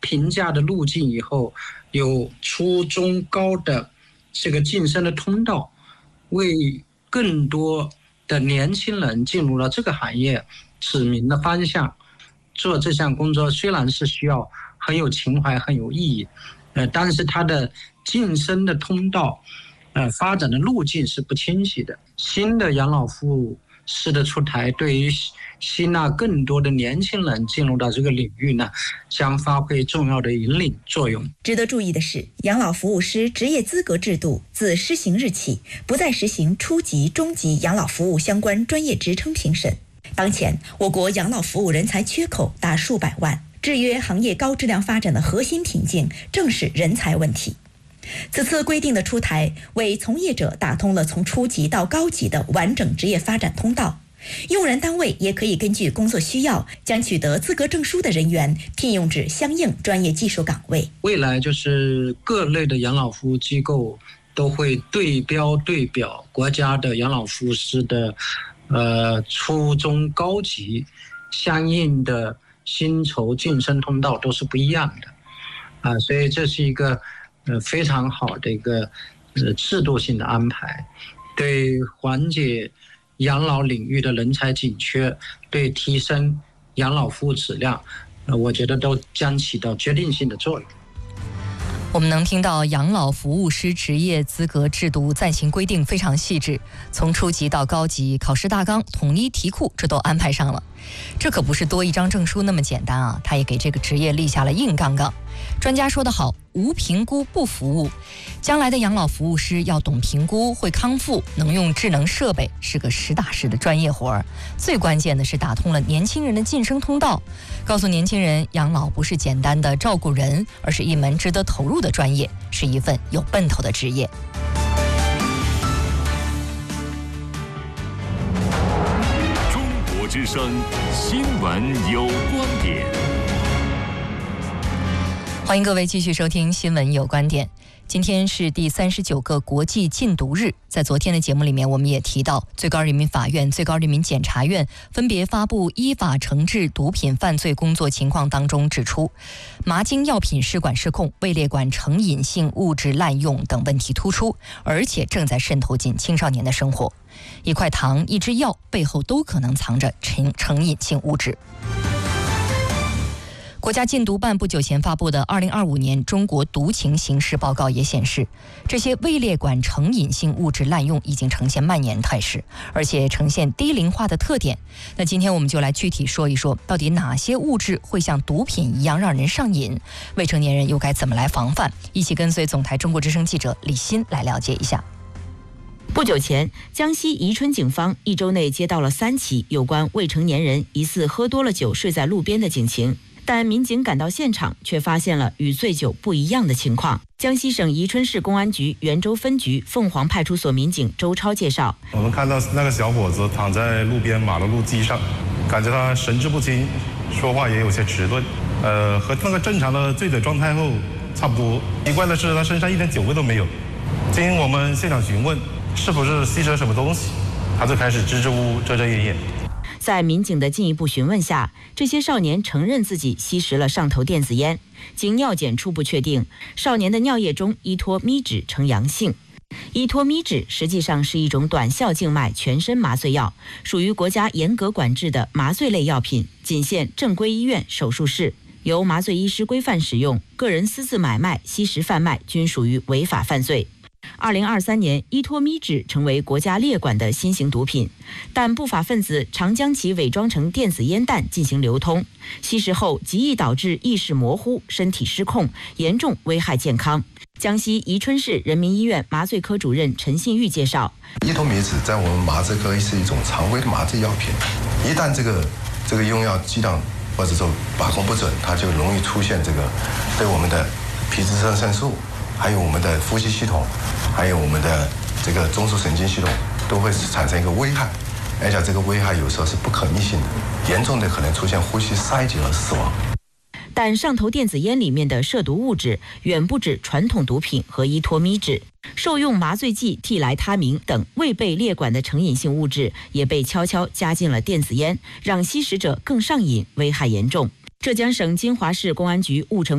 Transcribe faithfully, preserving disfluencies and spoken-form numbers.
评价的路径以后，有初中高的这个晋升的通道，为更多的年轻人进入了这个行业指明了方向。做这项工作虽然是需要很有情怀、很有意义，呃，但是它的晋升的通道，呃，发展的路径是不清晰的。新的养老服务师的出台，对于吸纳更多的年轻人进入到这个领域呢，将发挥重要的引领作用。 值得注意的是，养老服务师职业资格制度自施行日起，不再实行初级、中级养老服务相关专业职称评审。当前，我国养老服务人才缺口达数百万，制约行业高质量发展的核心瓶颈正是人才问题。此次规定的出台，为从业者打通了从初级到高级的完整职业发展通道。用人单位也可以根据工作需要，将取得资格证书的人员聘用至相应专业技术岗位。 未来就是各类的养老服务机构都会对标对表国家的养老服务师的呃初中高级相应的薪酬晋升通道都是不一样的啊、呃，所以这是一个呃非常好的一个呃制度性的安排，对缓解养老领域的人才紧缺，对提升养老服务质量，呃，我觉得都将起到决定性的作用。 我们能听到养老服务师职业资格制度暂行规定非常细致，从初级到高级，考试大纲、统一题库，这都安排上了。这可不是多一张证书那么简单啊，它也给这个职业立下了硬杠杠。专家说得好，无评估不服务。将来的养老服务师要懂评估，会康复，能用智能设备，是个实打实的专业活儿。最关键的是打通了年轻人的晋升通道，告诉年轻人，养老不是简单的照顾人，而是一门值得投入的专业，是一份有奔头的职业。 中国之声新闻有观点。 欢迎各位继续收听新闻有观点。今天是第三十九个国际禁毒日，在昨天的节目里面，我们也提到，最高人民法院、最高人民检察院分别发布依法惩治毒品犯罪工作情况当中指出，麻精药品试管失控、位列管成瘾性物质滥用等问题突出，而且正在渗透进青少年的生活。一块糖、一支药背后都可能藏着成成瘾性物质。国家禁毒办不久前发布的二零二五年中国毒情形势报告也显示，这些位列管成瘾性物质滥用已经呈现蔓延态势，而且呈现低龄化的特点。那今天我们就来具体说一说，到底哪些物质会像毒品一样让人上瘾，未成年人又该怎么来防范？一起跟随总台中国之声记者李欣来了解一下。 不久前，江西宜春警方一周内接到了三起有关未成年人疑似喝多了酒睡在路边的警情。但民警赶到现场，却发现了与醉酒不一样的情况。江西省宜春市公安局袁州分局凤凰派出所民警周超介绍， 我们看到那个小伙子躺在路边马路路基上，感觉他神志不清，说话也有些迟钝，呃，和那个正常的醉酒状态后差不多。奇怪的是，他身上一点酒味都没有。经我们现场询问，是不是吸食了什么东西，他就开始支支吾吾、遮遮掩掩。 在民警的进一步询问下，这些少年承认自己吸食了上头电子烟。经尿检初步确定，少年的尿液中依托咪酯呈阳性。依托咪酯实际上是一种短效静脉全身麻醉药，属于国家严格管制的麻醉类药品，仅限正规医院、手术室，由麻醉医师规范使用，个人私自买卖、吸食贩卖均属于违法犯罪。二零二三年，依托咪酯成为国家列管的新型毒品，但不法分子常将其伪装成电子烟弹进行流通，吸食后极易导致意识模糊、身体失控，严重危害健康。江西宜春市人民医院麻醉科主任陈信玉介绍， 依托咪酯在我们麻醉科是一种常规的麻醉药品，一旦这个这个用药剂量或者说把控不准，它就容易出现这个对我们的皮质肾上素，还有我们的呼吸系统，还有我们的这个中枢神经系统都会产生一个危害，而且这个危害有时候是不可逆性的，严重的可能出现呼吸衰竭而死亡。 但上头电子烟里面的涉毒物质远不止传统毒品和依托咪酯，受用麻醉剂替来他明等未被列管的成瘾性物质也被悄悄加进了电子烟，让吸食者更上瘾，危害严重。浙江省金华市公安局婺城